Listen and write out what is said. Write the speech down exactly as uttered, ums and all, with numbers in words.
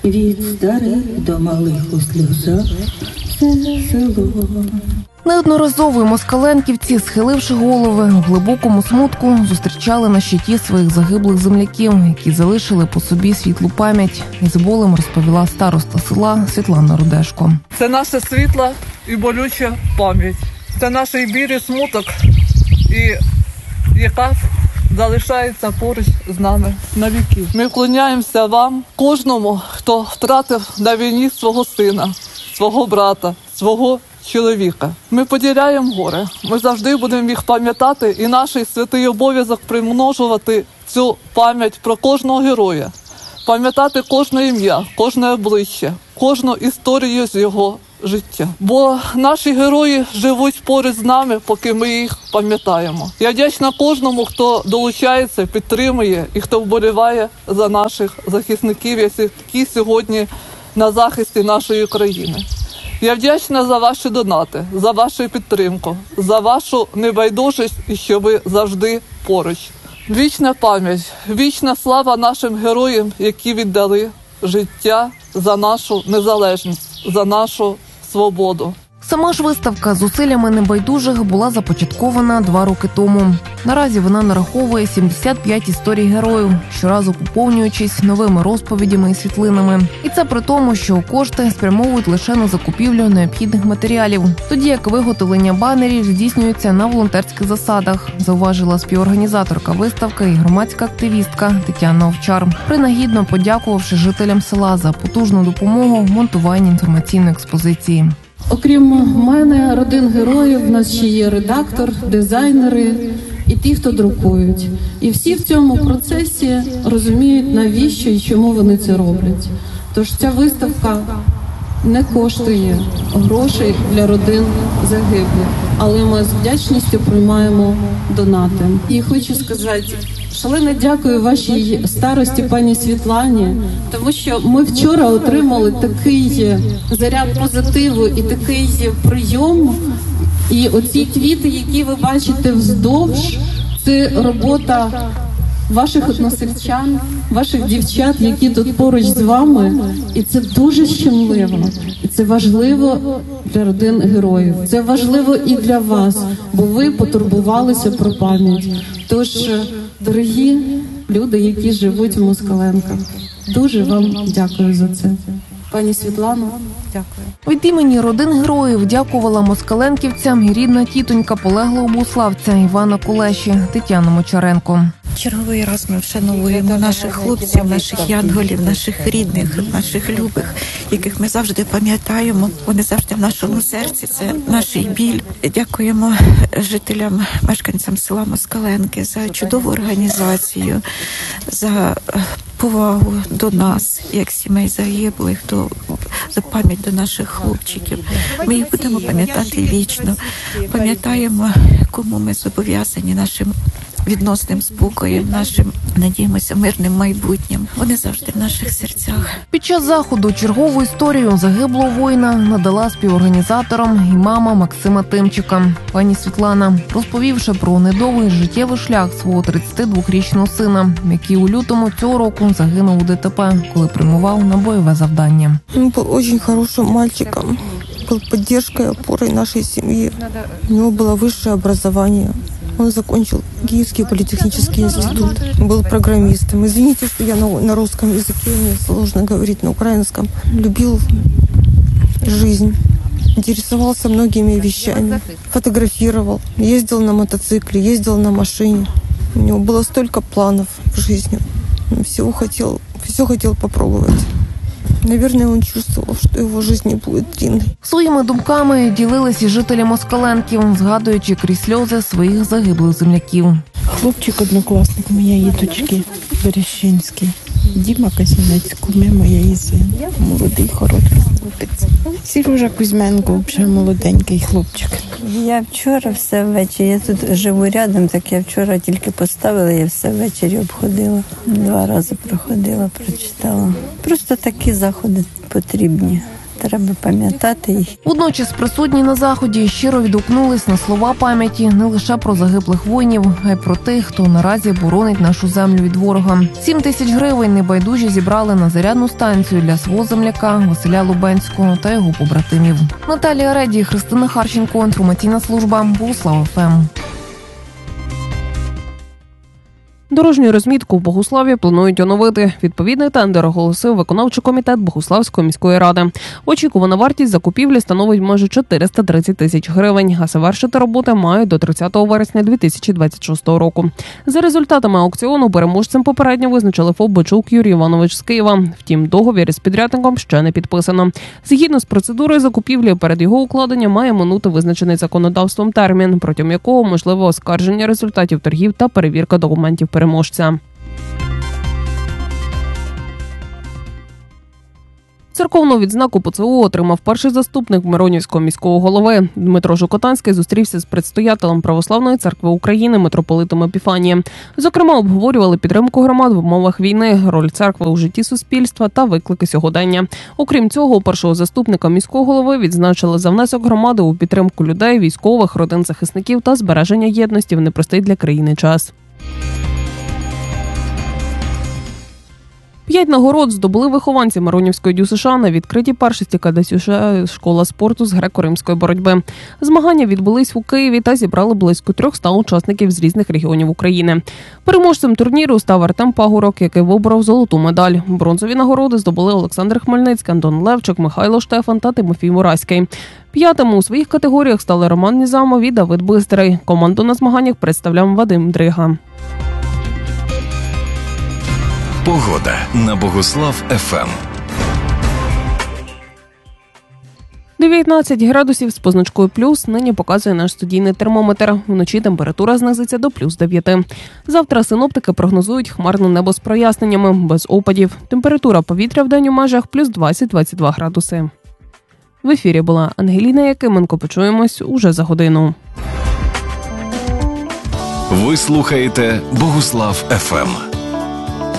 Від старих до малих у сльозах це село. Неодноразово москаленківці, схиливши голови, у глибокому смутку зустрічали на щиті своїх загиблих земляків, які залишили по собі світлу пам'ять. Із болем розповіла староста села Світлана Рудешко. Це наша світла і болюча пам'ять. Це наш і біль, і смуток, і яка залишається поруч з нами на віки. Ми вклоняємося вам, кожному, хто втратив на війні свого сина, свого брата, свого чоловіка. Ми поділяємо горе. Ми завжди будемо їх пам'ятати, і наш святий обов'язок примножувати цю пам'ять про кожного героя. Пам'ятати кожне ім'я, кожне обличчя, кожну історію з його життя. Бо наші герої живуть поруч з нами, поки ми їх пам'ятаємо. Я вдячна кожному, хто долучається, підтримує і хто вболіває за наших захисників, які сьогодні на захисті нашої країни. Я вдячна за ваші донати, за вашу підтримку, за вашу небайдужість і що ви завжди поруч. Вічна пам'ять, вічна слава нашим героям, які віддали життя за нашу незалежність, за нашу свободу. Сама ж виставка зусиллями небайдужих була започаткована два роки тому. Наразі вона нараховує сімдесят п'ять історій героїв, щоразу поповнюючись новими розповідями і світлинами. І це при тому, що кошти спрямовують лише на закупівлю необхідних матеріалів, тоді як виготовлення банерів здійснюється на волонтерських засадах, зауважила співорганізаторка виставки і громадська активістка Тетяна Овчар, принагідно подякувавши жителям села за потужну допомогу в монтуванні інформаційної експозиції. Окрім мене, родин героїв, в нас ще є редактор, дизайнери і ті, хто друкують. І всі в цьому процесі розуміють, навіщо і чому вони це роблять. Тож ця виставка не коштує грошей для родин загиблих, але ми з вдячністю приймаємо донати. І хочу сказати, шалено дякую вашій старості пані Світлані, тому що ми вчора отримали такий заряд позитиву і такий прийом. І оці квіти, які ви бачите вздовж, це робота ваших односельчан, ваших дівчат, які тут поруч з вами. І це дуже щемливо. І це важливо для родин героїв. Це важливо і для вас, бо ви потурбувалися про пам'ять. Тож, дорогі люди, які живуть в Москаленках, дуже вам дякую за це. Пані Світлано, дякую. Від імені родин героїв дякувала москаленківцям і рідна тітонька полеглого буславця Івана Кулеші Тетяна Мочаренко. Черговий раз ми вшановуємо наших хлопців, наших янголів, наших рідних, наших любих, яких ми завжди пам'ятаємо. Вони завжди в нашому серці, це наш біль. Дякуємо жителям, мешканцям села Москаленки за чудову організацію, за повагу до нас, як сімей загиблих, до, за пам'ять до наших хлопчиків. Ми їх будемо пам'ятати вічно. Пам'ятаємо, кому ми зобов'язані нашим відносним спокоєм, нашим, надіємося, мирним майбутнім. Вони завжди в наших серцях. Під час заходу чергову історію загиблого воїна надала співорганізаторам і мама Максима Тимчика. Пані Світлана, розповівши про недовгий життєвий шлях свого тридцятидвохрічного сина, який у лютому цього року загинув у ДТП, коли прямував на бойове завдання. Він був дуже хорошим мальчиком, був підтримкою, опорою нашої сім'ї. У нього було вищее образование. Он закончил Киевский политехнический институт, был программистом. Извините, что я на, на русском языке, мне сложно говорить на украинском. Любил жизнь, интересовался многими вещами, фотографировал, ездил на мотоцикле, ездил на машине. У него было столько планов в жизни. Он всего хотел, все хотел попробовать. Наверное, он чувствовал, що його життя не буде длинною. Своїми думками ділилися жителі Москаленків, згадуючи крізь сльози своїх загиблих земляків. Хлопчик однокласник моєї дочки Берещинський. Діма Казінець, куме моєї син. Молодий, хороший хлопець. Сережа Кузьменко, вже молоденький хлопчик. Я вчора все ввечері, я тут живу рядом, так я вчора тільки поставила, я все ввечері обходила. Два рази проходила, прочитала. Просто такі заходи потрібні. треба пам'ятати їх. Водночас присутні на заході щиро відгукнулись на слова пам'яті не лише про загиблих воїнів, а й про тих, хто наразі боронить нашу землю від ворога. Сім тисяч гривень небайдужі зібрали на зарядну станцію для свого земляка Василя Лубенського та його побратимів. Наталія Реді, Христина Харченко, інформаційна служба Богуслав еф ем. Дорожню розмітку в Богуславі планують оновити. Відповідний тендер оголосив виконавчий комітет Богуславської міської ради. Очікувана вартість закупівлі становить майже чотириста тридцять тисяч гривень, а завершити роботи мають до тридцятого вересня дві тисячі двадцять шостого року. За результатами аукціону переможцем попередньо визначили ФОП Бичук Юрій Іванович з Києва. Втім, договір із підрядником ще не підписано. Згідно з процедурою закупівлі, перед його укладенням має минути визначений законодавством термін, протягом якого можливе оскарження результатів торгів та перевірка документів переможця. Церковну відзнаку ПЦУ отримав перший заступник Миронівського міського голови. Дмитро Жукотанський зустрівся з предстоятелем Православної церкви України митрополитом Епіфанієм. Зокрема, обговорювали підтримку громад в умовах війни, роль церкви у житті суспільства та виклики сьогодення. Окрім цього, першого заступника міського голови відзначили за внесок громади у підтримку людей, військових, родин захисників та збереження єдності в непростий для країни час. П'ять нагород здобули вихованці Миронівської ДЮСШ на відкритій першості КДСЮШ «Школа спорту з греко-римської боротьби». Змагання відбулись у Києві та зібрали близько трьохсот учасників з різних регіонів України. Переможцем турніру став Артем Пагурок, який виборов золоту медаль. Бронзові нагороди здобули Олександр Хмельницький, Антон Левчик, Михайло Штефан та Тимофій Мураський. П'ятими у своїх категоріях стали Роман Нізамов і Давид Бистрий. Команду на змаганнях представляв Вадим Дрига. Погода на Богуслав еф ем. дев'ятнадцять градусів з позначкою плюс нині показує наш студійний термометр. Вночі температура знизиться до плюс дев'яти. Завтра синоптики прогнозують хмарне небо з проясненнями, без опадів. Температура повітря в день у межах плюс двадцять - двадцять два градуси. В ефірі була Ангеліна Якименко. Почуємось уже за годину. Ви слухаєте Богуслав еф ем.